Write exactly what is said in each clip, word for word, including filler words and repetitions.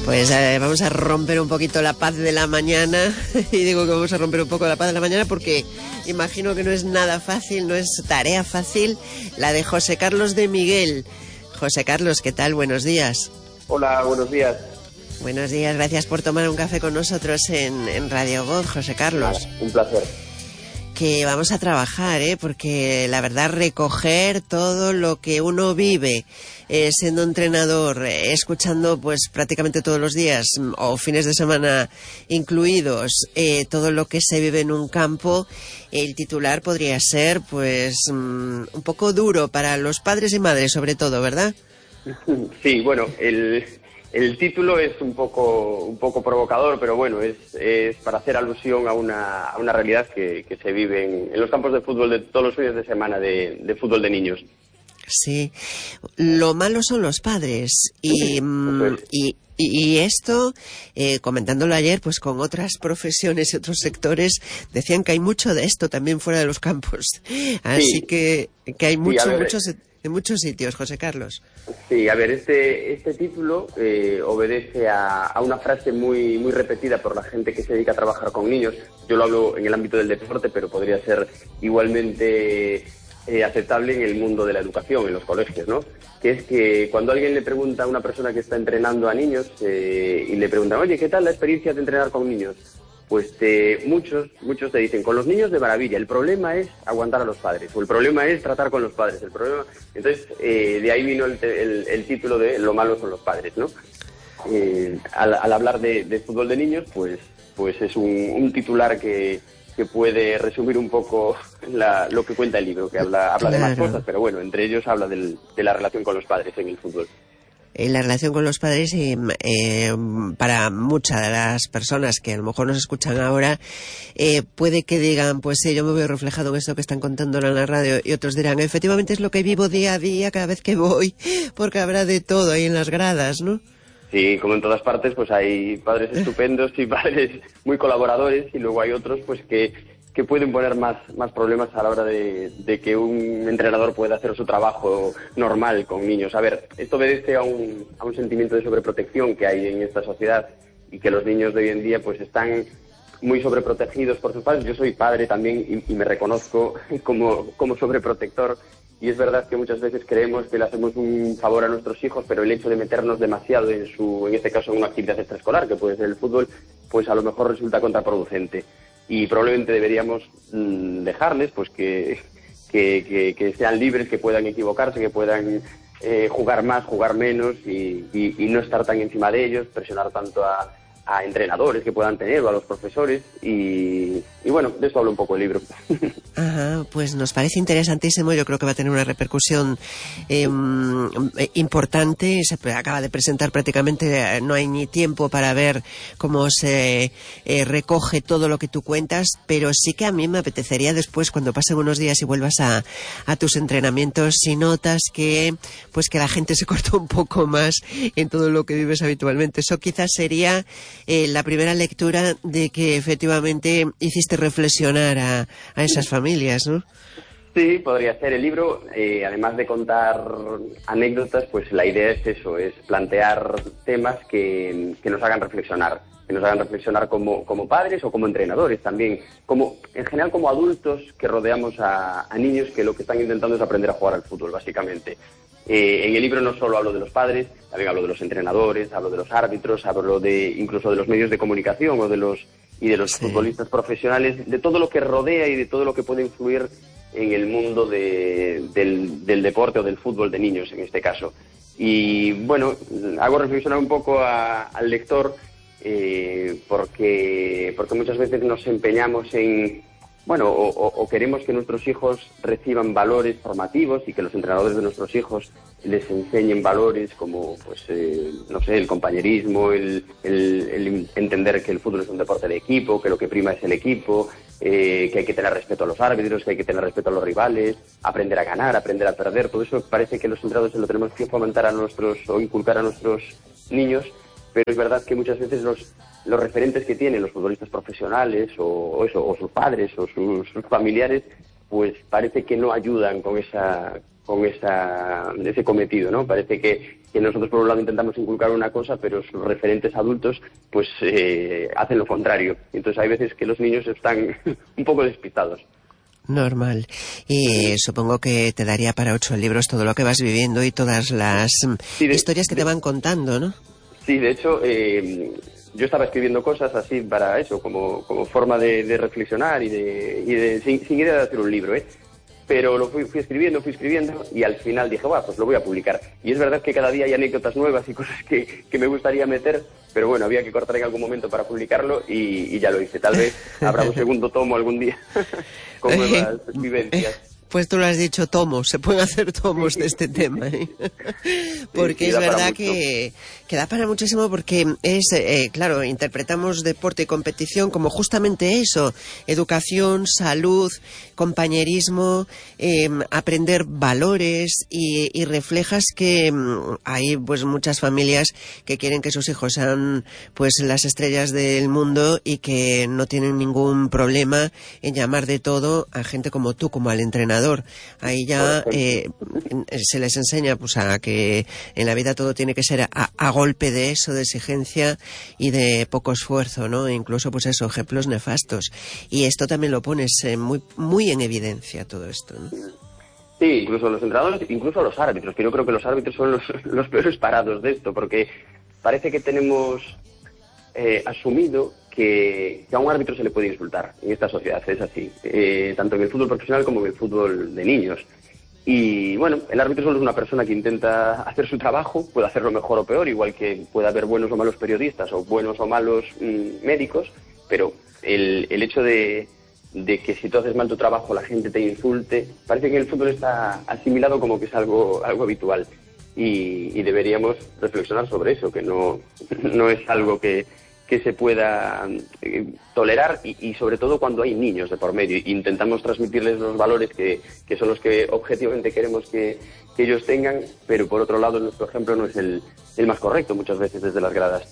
Pues eh, vamos a romper un poquito la paz de la mañana. Y digo que vamos a romper un poco la paz de la mañana porque imagino que no es nada fácil, no es tarea fácil la de José Carlos de Miguel. José Carlos, ¿qué tal? Buenos días. Hola, buenos días. Buenos días, gracias por tomar un café con nosotros en, en Radio Voz, José Carlos. Nada, un placer. Que vamos a trabajar, ¿eh? Porque la verdad recoger todo lo que uno vive eh, siendo entrenador, eh, escuchando pues prácticamente todos los días o fines de semana incluidos, eh, todo lo que se vive en un campo, el titular podría ser pues um, un poco duro para los padres y madres sobre todo, ¿verdad? Sí, bueno, el... El título es un poco un poco provocador, pero bueno, es, es para hacer alusión a una, a una realidad que, que se vive en, en los campos de fútbol de todos los fines de semana de, de fútbol de niños. Sí, lo malo son los padres y, pues. y, y esto, eh, comentándolo ayer pues con otras profesiones y otros sectores, decían que hay mucho de esto también fuera de los campos, así sí. que, que hay mucho, sí, muchos... en muchos sitios, José Carlos. Sí, a ver, este este título eh, obedece a, a una frase muy muy repetida por la gente que se dedica a trabajar con niños. Yo lo hablo en el ámbito del deporte, pero podría ser igualmente eh, aceptable en el mundo de la educación, en los colegios, ¿no? Que es que cuando alguien le pregunta a una persona que está entrenando a niños eh, y le preguntan, oye, ¿qué tal la experiencia de entrenar con niños? Pues te, muchos muchos te dicen, con los niños de maravilla, el problema es aguantar a los padres, o el problema es tratar con los padres, el problema... Entonces, eh, de ahí vino el, el, el título de Lo malo son los padres, ¿no? Eh, al, al hablar de, de fútbol de niños, pues pues es un, un titular que, que puede resumir un poco la, lo que cuenta el libro, que habla, habla claro. de más cosas, pero bueno, entre ellos habla del, de la relación con los padres en el fútbol. La relación con los padres y eh, para muchas de las personas que a lo mejor nos escuchan ahora eh, puede que digan, pues sí, yo me veo reflejado en esto que están contando en la radio, y otros dirán, efectivamente es lo que vivo día a día cada vez que voy, porque habrá de todo ahí en las gradas, ¿no? Sí, como en todas partes, pues hay padres estupendos y padres muy colaboradores, y luego hay otros pues que que pueden poner más, más problemas a la hora de, de que un entrenador pueda hacer su trabajo normal con niños. A ver, esto obedece a un, a un sentimiento de sobreprotección que hay en esta sociedad y que los niños de hoy en día pues están muy sobreprotegidos por sus padres. Yo soy padre también y, y me reconozco como, como sobreprotector, y es verdad que muchas veces creemos que le hacemos un favor a nuestros hijos, pero el hecho de meternos demasiado en su, en este caso en una actividad extraescolar, que puede ser el fútbol, pues a lo mejor resulta contraproducente. Y probablemente deberíamos mmm, dejarles pues que, que, que, que sean libres, que puedan equivocarse, que puedan eh, jugar más, jugar menos y, y, y no estar tan encima de ellos, presionar tanto a, a entrenadores que puedan tener o a los profesores y, y bueno, de eso habla un poco el libro. Ajá, pues nos parece interesantísimo. Yo creo que va a tener una repercusión eh, importante. Se acaba de presentar prácticamente, no hay ni tiempo para ver cómo se eh, recoge todo lo que tú cuentas, pero sí que a mí me apetecería después, cuando pasen unos días y vuelvas a, a tus entrenamientos, si notas que pues que la gente se cortó un poco más en todo lo que vives habitualmente. Eso quizás sería eh, la primera lectura de que efectivamente hiciste reflexionar a, a esas familias, ¿no? Sí, podría ser. El libro, eh, además de contar anécdotas, pues la idea es eso, es plantear temas que, que nos hagan reflexionar, que nos hagan reflexionar como, como padres o como entrenadores también, como en general como adultos que rodeamos a, a niños que lo que están intentando es aprender a jugar al fútbol, básicamente. Eh, en el libro no solo hablo de los padres, también hablo de los entrenadores, hablo de los árbitros, hablo de incluso de los medios de comunicación o de los y de los sí. futbolistas profesionales, de todo lo que rodea y de todo lo que puede influir en el mundo de, del, del deporte o del fútbol de niños, en este caso. Y bueno, hago reflexionar un poco a, al lector eh, porque, porque muchas veces nos empeñamos en, bueno, o, o queremos que nuestros hijos reciban valores formativos y que los entrenadores de nuestros hijos les enseñen valores como, pues, eh, no sé, el compañerismo, el, el, el entender que el fútbol es un deporte de equipo, que lo que prima es el equipo, eh, que hay que tener respeto a los árbitros, que hay que tener respeto a los rivales, aprender a ganar, aprender a perder. Todo eso parece que los entrenadores se lo tenemos que fomentar a nuestros o inculcar a nuestros niños, pero es verdad que muchas veces los los referentes que tienen los futbolistas profesionales o, o eso, o sus padres o sus, sus familiares, pues parece que no ayudan con esa con esa ese cometido, ¿no? Parece que, que nosotros por un lado intentamos inculcar una cosa, pero sus referentes adultos pues eh, hacen lo contrario. Entonces hay veces que los niños están un poco despistados. Normal. Y supongo que te daría para ocho libros todo lo que vas viviendo y todas las sí, de, historias que de, te van contando, ¿no? Sí, de hecho, eh, yo estaba escribiendo cosas así para eso, como, como forma de, de reflexionar y de, y de sin, sin idea de hacer un libro, ¿eh? Pero lo fui, fui escribiendo, fui escribiendo y al final dije, bueno, pues lo voy a publicar. Y es verdad que cada día hay anécdotas nuevas y cosas que, que me gustaría meter, pero bueno, había que cortar en algún momento para publicarlo y, y ya lo hice. Tal vez habrá un segundo tomo algún día con nuevas vivencias. Pues tú lo has dicho, tomos, se pueden hacer tomos de este tema, ¿eh? Porque sí, es verdad que, que da para muchísimo porque es, eh, claro, interpretamos deporte y competición como justamente eso, educación, salud, compañerismo, eh, aprender valores y, y reflejas que um, hay pues muchas familias que quieren que sus hijos sean pues las estrellas del mundo y que no tienen ningún problema en llamar de todo a gente como tú, como al entrenador. Ahí ya eh, se les enseña pues a que en la vida todo tiene que ser a, a golpe de eso, de exigencia y de poco esfuerzo, ¿no? E incluso pues eso, ejemplos nefastos. Y esto también lo pones eh, muy muy en evidencia, todo esto, ¿no? Sí, incluso los entrenadores, incluso los árbitros, que yo creo que los árbitros son los, los peores parados de esto, porque parece que tenemos eh, asumido que, que a un árbitro se le puede insultar en esta sociedad, es así, eh, tanto en el fútbol profesional como en el fútbol de niños. Y bueno, el árbitro solo es una persona que intenta hacer su trabajo, puede hacerlo mejor o peor, igual que puede haber buenos o malos periodistas o buenos o malos mmm, médicos, pero el, el hecho de, de que si tú haces mal tu trabajo la gente te insulte, parece que en el fútbol está asimilado como que es algo, algo habitual. Y, y deberíamos reflexionar sobre eso, que no, no es algo que... que se pueda eh, tolerar y, y sobre todo cuando hay niños de por medio. Intentamos transmitirles los valores que, que son los que objetivamente queremos que, que ellos tengan, pero por otro lado nuestro ejemplo no es el, el más correcto muchas veces desde las gradas.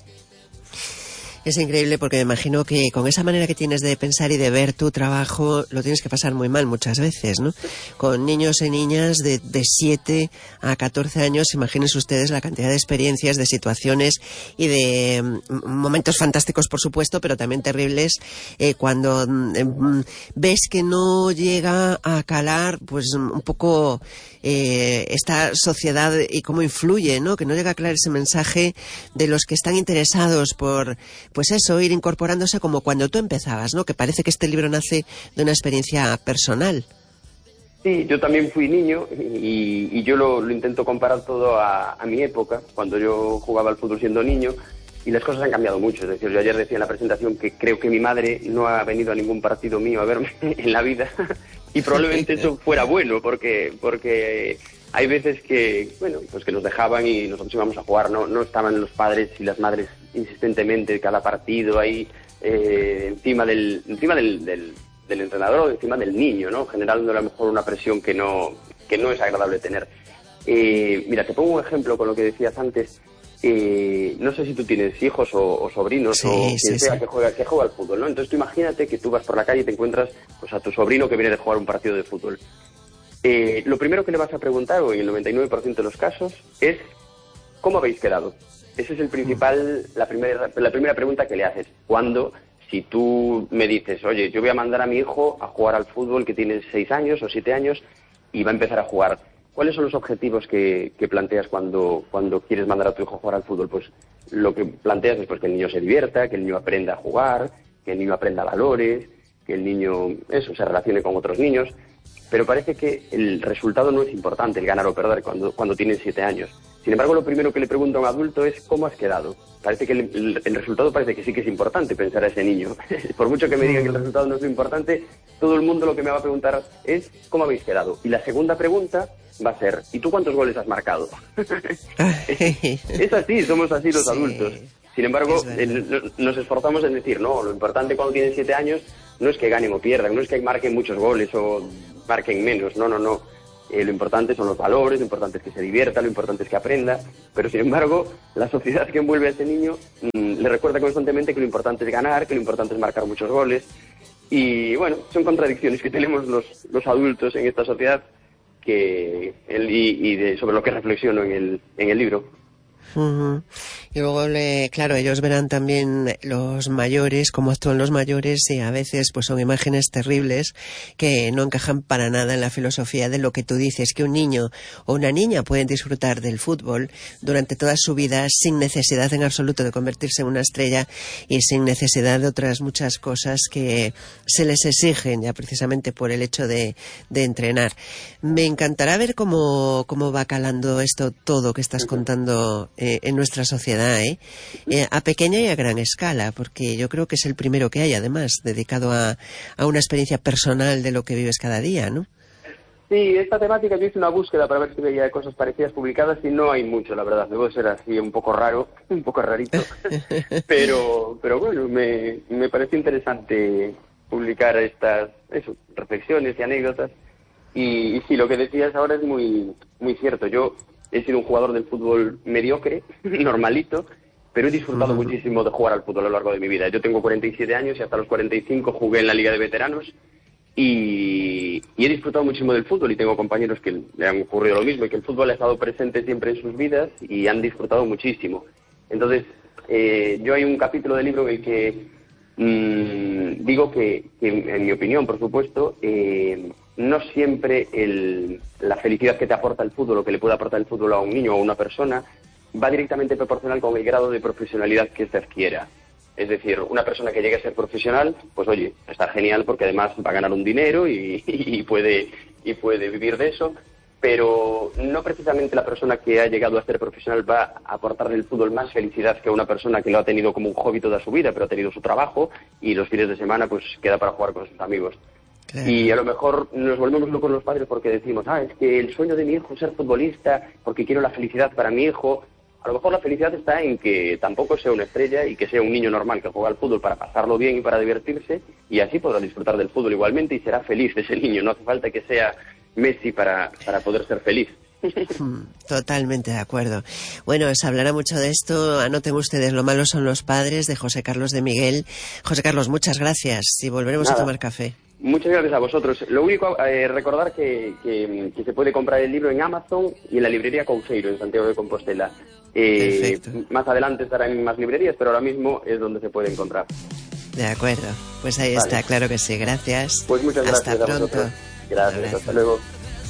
Es increíble porque me imagino que con esa manera que tienes de pensar y de ver tu trabajo lo tienes que pasar muy mal muchas veces, ¿no? Con niños y niñas de, de siete a catorce años, imagínense ustedes la cantidad de experiencias, de situaciones y de mm, momentos fantásticos, por supuesto, pero también terribles, eh, cuando mm, ves que no llega a calar pues un poco eh, esta sociedad y cómo influye, ¿no? Que no llega a calar ese mensaje de los que están interesados por pues eso, ir incorporándose como cuando tú empezabas, ¿no? Que parece que este libro nace de una experiencia personal. Sí, yo también fui niño y, y yo lo, lo intento comparar todo a, a mi época, cuando yo jugaba al fútbol siendo niño, y las cosas han cambiado mucho. Es decir, yo ayer decía en la presentación que creo que mi madre no ha venido a ningún partido mío a verme en la vida y probablemente eso fuera bueno, porque porque hay veces que, bueno, pues que nos dejaban y nosotros íbamos a jugar, no, no estaban los padres y las madres insistentemente cada partido ahí eh, encima del encima del, del, del entrenador o encima del niño, ¿no? Generando a lo mejor una presión que no que no es agradable tener. Eh, mira, te pongo un ejemplo con lo que decías antes. Eh, no sé si tú tienes hijos o, o sobrinos sí, o quien sí, sea sí. que juega que juega al fútbol, ¿no? Entonces tú imagínate que tú vas por la calle y te encuentras pues a tu sobrino que viene de jugar un partido de fútbol. Eh, lo primero que le vas a preguntar, o en el noventa y nueve por ciento de los casos, es ¿cómo habéis quedado? Esa es el principal, la primera, la primera pregunta que le haces. Cuando, si tú me dices, oye, yo voy a mandar a mi hijo a jugar al fútbol que tiene seis años o siete años y va a empezar a jugar, ¿cuáles son los objetivos que, que planteas cuando, cuando quieres mandar a tu hijo a jugar al fútbol? Pues lo que planteas es pues, que el niño se divierta, que el niño aprenda a jugar, que el niño aprenda valores, que el niño, eso, se relacione con otros niños. Pero parece que el resultado no es importante, el ganar o perder, cuando, cuando tienen siete años. Sin embargo, lo primero que le pregunto a un adulto es ¿cómo has quedado? Parece que el, el, el resultado parece que sí que es importante pensar a ese niño. Por mucho que me digan que el resultado no es lo importante, todo el mundo lo que me va a preguntar es ¿cómo habéis quedado? Y la segunda pregunta va a ser ¿y tú cuántos goles has marcado? Es así, somos así los sí. adultos. Sin embargo, el, nos esforzamos en decir, no, lo importante cuando tienen siete años no es que ganen o pierdan, no es que marquen muchos goles o marquen menos, no, no, no. Eh, lo importante son los valores, lo importante es que se divierta, lo importante es que aprenda, pero sin embargo, la sociedad que envuelve a ese niño mmm, le recuerda constantemente que lo importante es ganar, que lo importante es marcar muchos goles, y bueno, son contradicciones que tenemos los, los adultos en esta sociedad que el, y, y de, sobre lo que reflexiono en el, en el libro. Uh-huh. Y luego, le, claro, ellos verán también los mayores, cómo actúan los mayores, y a veces pues son imágenes terribles que no encajan para nada en la filosofía de lo que tú dices, que un niño o una niña pueden disfrutar del fútbol durante toda su vida sin necesidad en absoluto de convertirse en una estrella y sin necesidad de otras muchas cosas que se les exigen ya precisamente por el hecho de, de entrenar. Me encantará ver cómo, cómo va calando esto todo que estás contando eh, en nuestra sociedad, ¿eh? Eh, a pequeña y a gran escala, porque yo creo que es el primero que hay, además, dedicado a, a una experiencia personal de lo que vives cada día, ¿no? Sí, esta temática yo hice una búsqueda para ver si veía cosas parecidas publicadas y no hay mucho, la verdad. Debo ser así un poco raro, un poco rarito, pero pero bueno, me, me pareció interesante publicar estas eso, reflexiones y anécdotas. Y, y sí, lo que decías ahora es muy muy cierto. Yo he sido un jugador del fútbol mediocre, normalito, pero he disfrutado uh-huh. muchísimo de jugar al fútbol a lo largo de mi vida. Yo tengo cuarenta y siete años y hasta los cuarenta y cinco jugué en la Liga de Veteranos. Y, y he disfrutado muchísimo del fútbol y tengo compañeros que le han ocurrido lo mismo y que el fútbol ha estado presente siempre en sus vidas y han disfrutado muchísimo. Entonces, eh, yo hay un capítulo del libro en el que mmm, digo que, que, en mi opinión, por supuesto, eh, no siempre el, la felicidad que te aporta el fútbol o que le puede aportar el fútbol a un niño o a una persona va directamente proporcional con el grado de profesionalidad que se adquiera. Es decir, una persona que llegue a ser profesional, pues oye, está genial porque además va a ganar un dinero y, y, puede, y puede vivir de eso, pero no precisamente la persona que ha llegado a ser profesional va a aportarle al fútbol más felicidad que a una persona que lo ha tenido como un hobby toda su vida, pero ha tenido su trabajo y los fines de semana pues queda para jugar con sus amigos. Claro. Y a lo mejor nos volvemos locos los padres porque decimos, ah, es que el sueño de mi hijo es ser futbolista porque quiero la felicidad para mi hijo. A lo mejor la felicidad está en que tampoco sea una estrella y que sea un niño normal que juega al fútbol para pasarlo bien y para divertirse, y así podrá disfrutar del fútbol igualmente y será feliz ese niño. No hace falta que sea Messi para, para poder ser feliz. Totalmente de acuerdo. Bueno, se hablará mucho de esto. Anoten ustedes Lo malo son los padres, de José Carlos de Miguel. José Carlos, muchas gracias y volveremos Nada. a tomar café. Muchas gracias a vosotros. Lo único, eh, recordar que, que, que se puede comprar el libro en Amazon y en la librería Couseiro, en Santiago de Compostela. Eh, más adelante estará en más librerías, pero ahora mismo es donde se puede encontrar. De acuerdo. Pues ahí vale. está, claro que sí. Gracias. Pues muchas gracias. Hasta pronto. A vosotros. Gracias, hasta luego.